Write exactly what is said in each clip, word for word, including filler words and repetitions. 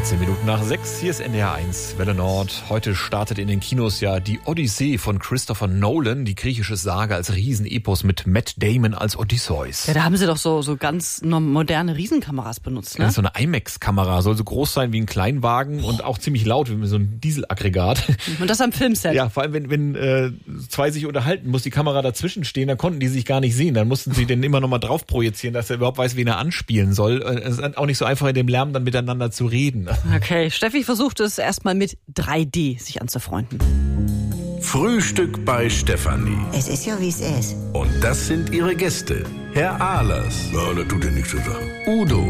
dreizehn Minuten nach sechs, hier ist N D R eins, Welle Nord. Heute startet in den Kinos ja die Odyssee von Christopher Nolan, die griechische Sage als Riesenepos mit Matt Damon als Odysseus. Ja, da haben sie doch so, so ganz moderne Riesenkameras benutzt, ne? Das ist so eine IMAX-Kamera, soll so groß sein wie ein Kleinwagen und auch ziemlich laut, wie so ein Dieselaggregat. Und das am Filmset. Ja, vor allem, wenn, wenn äh, zwei sich unterhalten, muss die Kamera dazwischen stehen, dann konnten die sich gar nicht sehen. Dann mussten sie den immer noch mal drauf projizieren, dass er überhaupt weiß, wen er anspielen soll. Es ist auch nicht so einfach, in dem Lärm dann miteinander zu reden. Okay, Steffi versucht es erstmal mit drei D sich anzufreunden. Frühstück bei Stefanie. Es ist ja, wie es ist. Und das sind ihre Gäste. Herr Ahlers. Ja, das tut dir nichts zu sagen. Udo.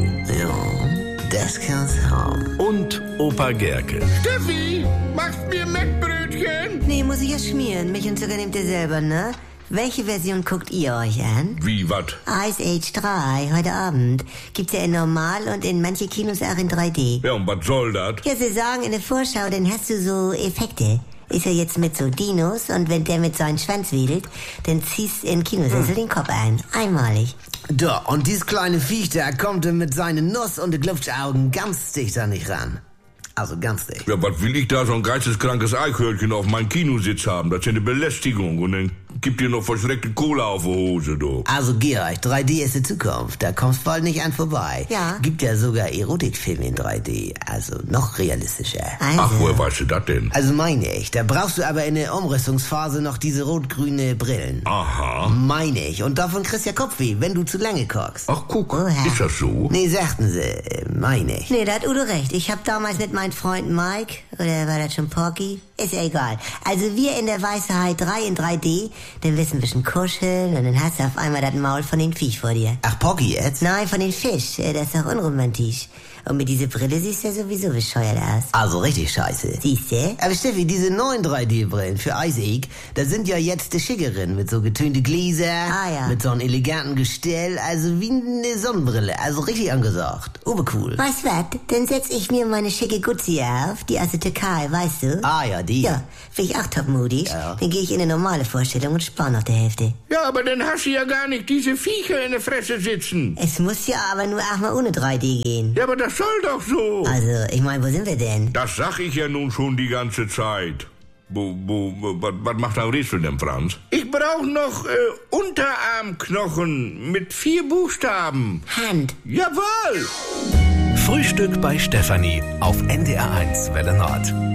Ja, das kann's haben. Und Opa Gerke. Steffi, machst mir Mettbrötchen? Nee, muss ich ja schmieren. Milch und Zucker nehmt ihr selber, ne? Welche Version guckt ihr euch an? Wie, wat? Ice Age drei, heute Abend. Gibt's ja in normal und in manche Kinos auch in drei D. Ja, und was soll das? Ja, sie sagen in der Vorschau, dann hast du so Effekte. Ist er jetzt mit so Dinos und wenn der mit seinem Schwanz wedelt, dann ziehst in Kinosessel den Kopf ein. Einmalig. Da, und dieses kleine Viech da kommt er mit seinen Nuss- und den Glubschaugen ganz dicht da nicht ran. Also ganz dicht. Ja, was will ich da so ein geisteskrankes Eichhörnchen auf meinem Kinositz haben? Das ist ja eine Belästigung. Und dann gibt ihr noch verschreckte Cola auf der Hose, du. Also Georg, drei D ist die Zukunft. Da kommst bald nicht an vorbei. Ja. Gibt ja sogar Erotikfilme in drei D. Also noch realistischer. Also. Ach, woher weißt du das denn? Also meine ich. Da brauchst du aber in der Umrüstungsphase noch diese rot-grüne Brillen. Aha. Meine ich. Und davon kriegst du ja Kopfweh, wenn du zu lange guckst. Ach, guck, Oha. ist das so? Nee, sagten sie. äh, Meine ich. Nee, da hat Udo recht. Ich hab damals mit meinem Freund Mike, oder war das schon Porky? Ist ja egal. Also wir in der Weiße Hai drei in drei D, dann wirst du ein bisschen kuscheln und dann hast du auf einmal das Maul von den Viech vor dir. Ach, Poggi jetzt? Nein, von den Fisch. Äh, Das ist doch unromantisch. Und mit dieser Brille siehst du ja sowieso bescheuert aus. Also richtig scheiße. Siehst du? Aber Steffi, diese neuen drei D-Brillen für Ice Age, das sind ja jetzt die schickeren, mit so getönte Gläser, Ah, ja. mit so einem eleganten Gestell, also wie eine Sonnenbrille, also richtig angesagt. Obercool. Weißt du was? Dann setz ich mir meine schicke Guzzi auf, die aus der Türkei, weißt du? Ah ja, die. Ja, finde ich auch topmodig. Ja. Dann gehe ich in eine normale Vorstellung und spare noch die Hälfte. Ja, aber dann hast du ja gar nicht diese Viecher in der Fresse sitzen. Es muss ja aber nur auch mal ohne drei D gehen. Ja, aber das soll doch so. Also, ich meine, wo sind wir denn? Das sag ich ja nun schon die ganze Zeit. Wo, wo, was, was macht ein Rätsel denn, Franz? Ich brauch noch äh, Unterarmknochen mit vier Buchstaben. Hand. Jawohl! Frühstück bei Stefanie auf N D R eins Welle Nord.